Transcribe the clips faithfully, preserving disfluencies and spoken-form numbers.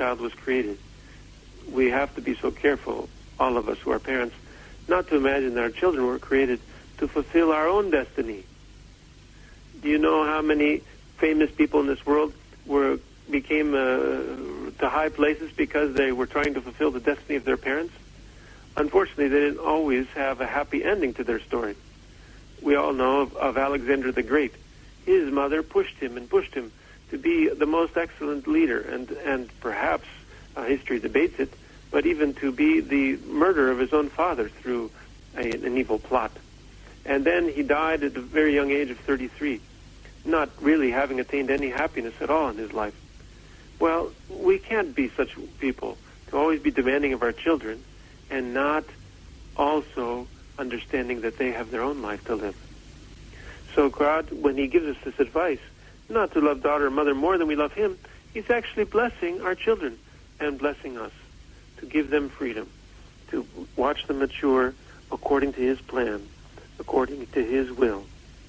child was created. We have to be so careful, all of us who are parents, not to imagine that our children were created to fulfill our own destiny. Do you know how many famous people in this world were became uh, to high places because they were trying to fulfill the destiny of their parents? Unfortunately, they didn't always have a happy ending to their story. We all know of, of Alexander the Great. His mother pushed him and pushed him to be the most excellent leader, and, and perhaps uh, history debates it, but even to be the murderer of his own father through a, an evil plot. And then he died at a very young age of thirty-three, not really having attained any happiness at all in his life. Well, we can't be such people to always be demanding of our children and not also understanding that they have their own life to live. So God, when he gives us this advice, not to love daughter and mother more than we love him, he's actually blessing our children and blessing us, to give them freedom, to watch them mature according to his plan, according to his will.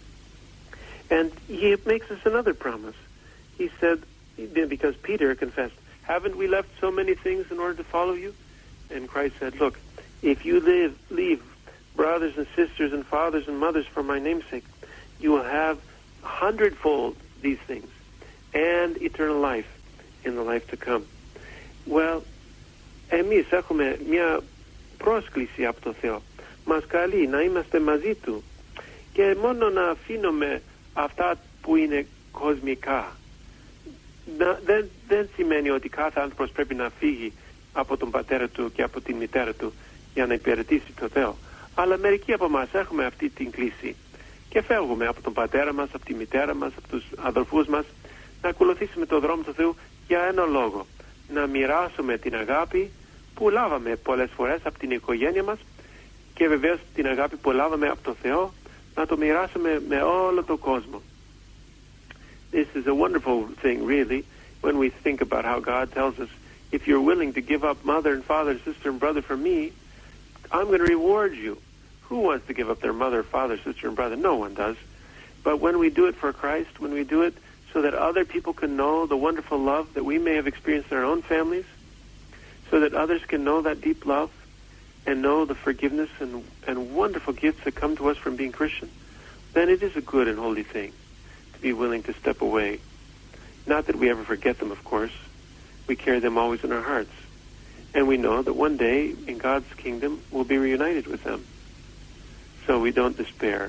And he makes us another promise. He said, because Peter confessed, haven't we left so many things in order to follow you? And Christ said, look, if you live, leave brothers and sisters and fathers and mothers for my name's sake, you will have a hundredfold these things and eternal life in the life to come. Well, εμείς έχουμε μια πρόσκληση από το Θεό. Μας καλεί να είμαστε μαζί του και μόνο να αφήνουμε αυτά που είναι κοσμικά. Να, δεν, δεν σημαίνει ότι κάθε άνθρωπος πρέπει να φύγει από τον πατέρα του και από την μητέρα του για να υπηρετήσει το Θεό. Αλλά μερικοί από εμάς έχουμε αυτή την κλίση και φεύγουμε από τον πατέρα μας, από τη μητέρα μας, από τους αδελφούς μας, να ακολουθήσουμε το δρόμο του Θεού για ένα λόγο. Να μοιράσουμε την αγάπη που λάβαμε πολλές φορές από την οικογένεια μας και βεβαίως την αγάπη που λάβαμε από το Θεό, να το μοιράσουμε με όλο τον κόσμο. This is a wonderful thing, really, when we think about how God tells us, if you're willing to give up mother and father, sister and brother for me, I'm going to reward you. Who wants to give up their mother, father, sister, and brother? No one does. But when we do it for Christ, when we do it so that other people can know the wonderful love that we may have experienced in our own families, so that others can know that deep love and know the forgiveness and, and wonderful gifts that come to us from being Christian, then it is a good and holy thing to be willing to step away. Not that we ever forget them, of course. We carry them always in our hearts. And we know that one day in God's kingdom we'll be reunited with them. So we don't despair.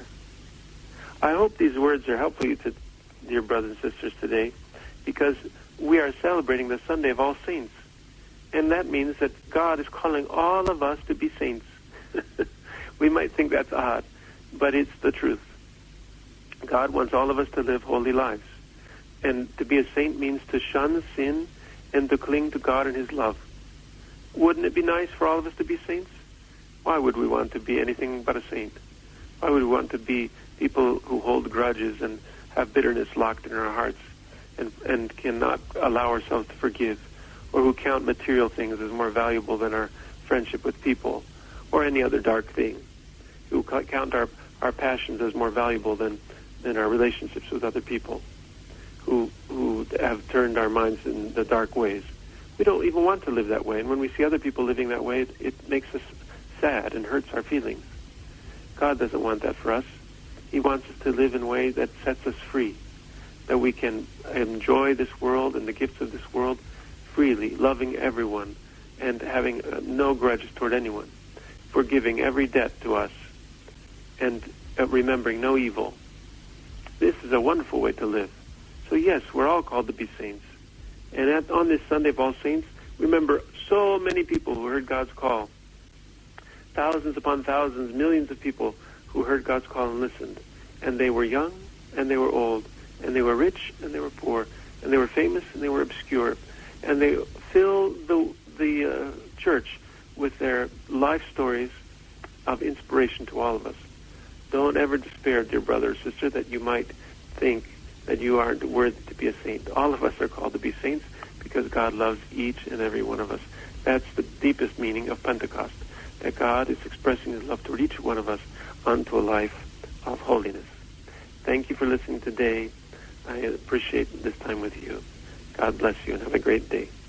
I hope these words are helpful to dear brothers and sisters today, because we are celebrating the Sunday of All Saints. And that means that God is calling all of us to be saints. We might think that's odd, but it's the truth. God wants all of us to live holy lives. And to be a saint means to shun sin and to cling to God and his love. Wouldn't it be nice for all of us to be saints? Why would we want to be anything but a saint? Why would we want to be people who hold grudges and have bitterness locked in our hearts and, and cannot allow ourselves to forgive, or who count material things as more valuable than our friendship with people or any other dark thing, who count our, our passions as more valuable than, than our relationships with other people, who, who have turned our minds in the dark ways. We don't even want to live that way, and when we see other people living that way, it, it makes us sad and hurts our feelings. God doesn't want that for us. He wants us to live in a way that sets us free, that we can enjoy this world and the gifts of this world freely, loving everyone and having uh, no grudges toward anyone, forgiving every debt to us, and uh, remembering no evil. This is a wonderful way to live. So yes, we're all called to be saints. And at, on this Sunday of All Saints, remember so many people who heard God's call. Thousands upon thousands, millions of people who heard God's call and listened. And they were young and they were old. And they were rich and they were poor. And they were famous and they were obscure. And they filled the, the uh, church with their life stories of inspiration to all of us. Don't ever despair, dear brother or sister, that you might think that you aren't worthy to be a saint. All of us are called to be saints because God loves each and every one of us. That's the deepest meaning of Pentecost, that God is expressing his love toward each one of us unto a life of holiness. Thank you for listening today. I appreciate this time with you. God bless you and have a great day.